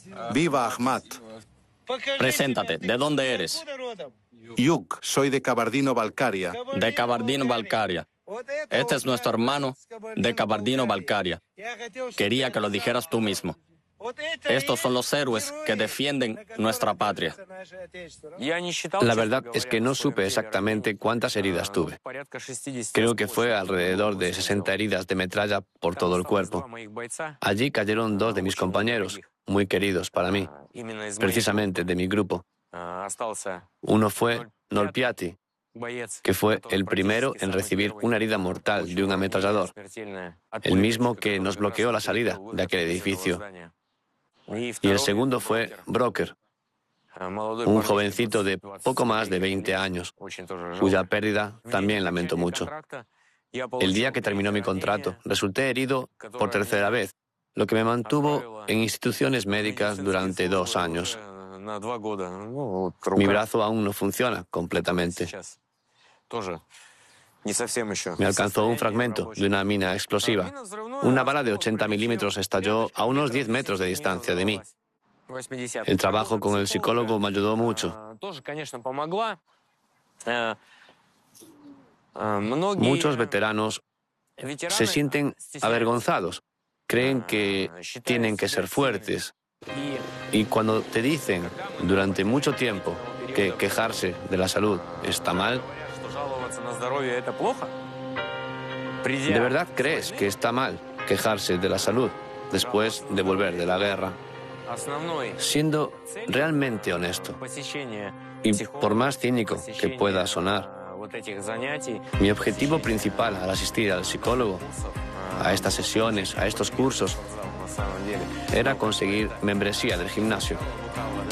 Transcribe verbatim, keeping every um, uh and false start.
Viva Ahmad. Preséntate, ¿de dónde eres? Yuk, soy de Kabardino-Balkaria. De Kabardino-Balkaria. Este es nuestro hermano de Kabardino-Balkaria. Quería que lo dijeras tú mismo. Estos son los héroes que defienden nuestra patria. La verdad es que no supe exactamente cuántas heridas tuve. Creo que fue alrededor de sesenta heridas de metralla por todo el cuerpo. Allí cayeron dos de mis compañeros, muy queridos para mí, precisamente de mi grupo. Uno fue Nolpiati, que fue el primero en recibir una herida mortal de un ametrallador, el mismo que nos bloqueó la salida de aquel edificio. Y el segundo fue Broker, un jovencito de poco más de veinte años, cuya pérdida también lamento mucho. El día que terminó mi contrato, resulté herido por tercera vez, lo que me mantuvo en instituciones médicas durante dos años. Mi brazo aún no funciona completamente. Me alcanzó un fragmento de una mina explosiva. Una bala de ochenta milímetros estalló a unos diez metros de distancia de mí. El trabajo con el psicólogo me ayudó mucho. Muchos veteranos se sienten avergonzados. Creen que tienen que ser fuertes. Y cuando te dicen durante mucho tiempo que quejarse de la salud está mal, ¿de verdad crees que está mal quejarse de la salud después de volver de la guerra? Siendo realmente honesto, y por más cínico que pueda sonar, mi objetivo principal al asistir al psicólogo, a estas sesiones, a estos cursos, era conseguir membresía del gimnasio.